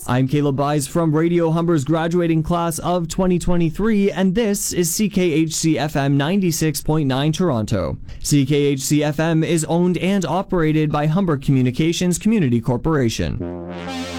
I'm Caleb Byes from Radio Humber's graduating class of 2023, and this is CKHC FM 96.9 Toronto. CKHC FM is owned and operated by Humber Communications Community Corporation.